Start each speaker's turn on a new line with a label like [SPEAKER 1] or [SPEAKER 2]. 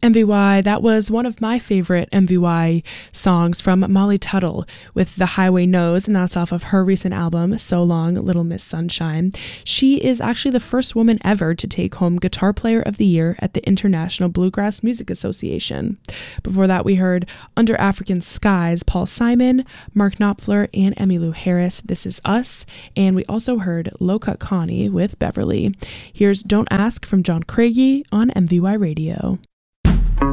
[SPEAKER 1] MVY, that was one of my favorite MVY songs from Molly Tuttle with The Highway Knows, and that's off of her recent album, So Long, Little Miss Sunshine. She is actually the first woman ever to take home Guitar Player of the Year at the International Bluegrass Music Association. Before that, we heard Under African Skies, Paul Simon, Mark Knopfler, and Emmylou Harris, This Is Us, and we also heard Low Cut Connie with Beverly. Here's Don't Ask from John Craigie on MVY Radio.